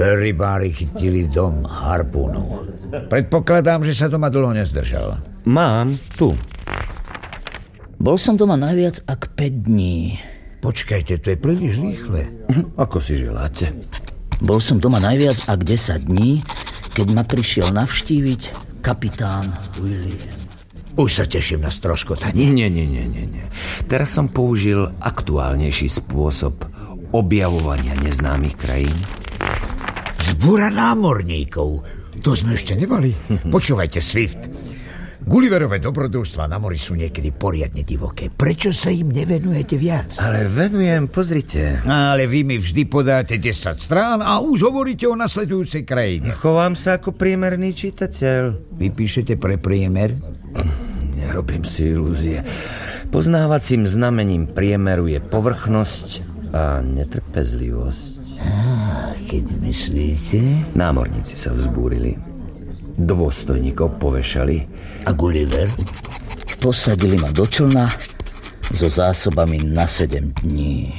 Rybári chytili dom harpúnov. Predpokladám, že sa doma dlho nezdržal. Mám, tu. Bol som doma najviac ak 5 dní. Počkajte, to je príliš rýchle. Ako si želáte. Bol som doma najviac ak 10 dní, keď ma prišiel navštíviť kapitán William. Už sa teším na stroskotanie. Nie. Teraz som použil aktuálnejší spôsob objavovania neznámych krajín. Zbúra námorníkov. To sme ešte nemali. Počúvajte, Swift. Gulliverové dobrodružstvá na mori sú niekedy poriadne divoké. Prečo sa im nevenujete viac? Ale venujem, pozrite. Ale vy mi vždy podáte 10 strán a už hovoríte o nasledujúcej krajine. Chovám sa ako priemerný čitateľ. Vy píšete pre priemer? Nerobím si ilúzie. Poznávacím znamením priemeru je povrchnosť a netrpezlivosť. Keď myslíte? Námorníci sa vzbúrili. Dôstojníkov povešali. A Gulliver? Posadili ma do člna so zásobami na 7 dní.